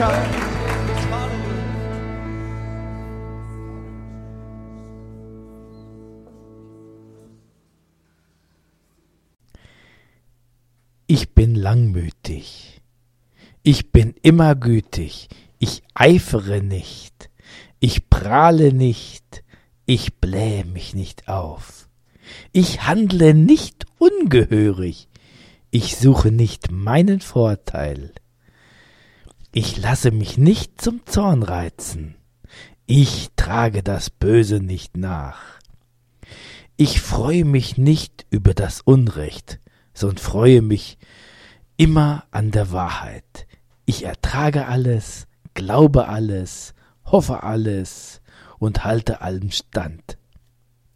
Herrlichkeit. Ich bin langmütig, ich bin immer gütig, ich eifere nicht, ich prahle nicht, ich blähe mich nicht auf. Ich handle nicht ungehörig, ich suche nicht meinen Vorteil. Ich lasse mich nicht zum Zorn reizen, ich trage das Böse nicht nach. Ich freue mich nicht über das Unrecht, sondern freue mich immer an der Wahrheit. Ich ertrage alles, glaube alles, hoffe alles und halte allem stand.